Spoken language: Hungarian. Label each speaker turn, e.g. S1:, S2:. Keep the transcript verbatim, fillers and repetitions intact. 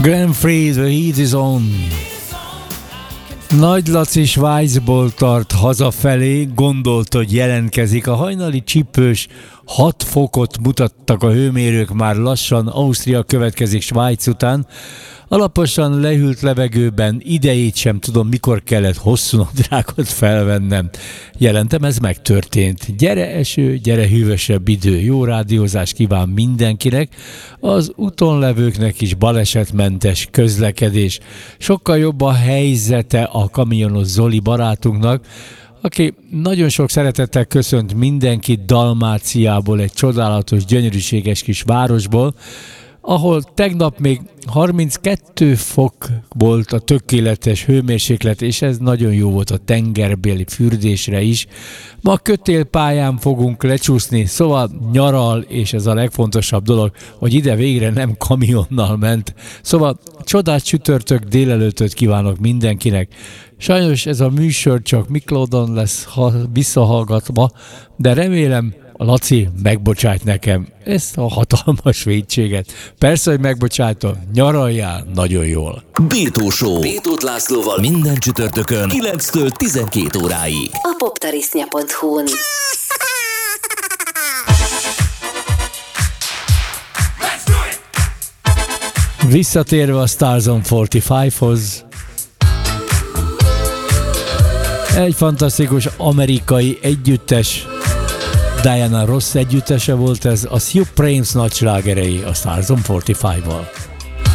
S1: Glenn Frey, The Heat is On. Nagy Laci Svájcból tart hazafelé, gondolt, hogy jelentkezik. A hajnali csípős hat fokot mutattak a hőmérők, már lassan Ausztria következik Svájc után. Alaposan lehűlt levegőben, idejét sem tudom, mikor kellett hosszú nadrágot felvennem. Jelentem, ez megtörtént. Gyere eső, gyere hűvösebb idő. Jó rádiózás kíván mindenkinek, az úton levőknek is balesetmentes közlekedés. Sokkal jobb a helyzete a kamionos Zoli barátunknak, aki nagyon sok szeretettel köszönt mindenkit Dalmáciából, egy csodálatos, gyönyörűséges kis városból, ahol tegnap még harminckettő fok volt a tökéletes hőmérséklet, és ez nagyon jó volt a tengerbéli fürdésre is. Ma kötélpályán fogunk lecsúszni, szóval nyaral, és ez a legfontosabb dolog, hogy ide végre nem kamionnal ment. Szóval csodás csütörtök délelőttöt kívánok mindenkinek. Sajnos ez a műsor csak Miklódon lesz ha visszahallgatva, de remélem, a Laci megbocsájt nekem ezt a hatalmas vétséget. Persze, hogy megbocsájtom, nyaraljál nagyon jól.
S2: Birtó Show. Bétót Lászlóval minden csütörtökön kilenctől tizenkét óráig.
S3: A poptarisznya pont hu-n.
S1: Visszatérve a Stars on negyvenöthoz, egy fantasztikus amerikai együttes, Diana Ross együttese volt ez, a Supremes nagy slágerei a Stars on negyvenötvel.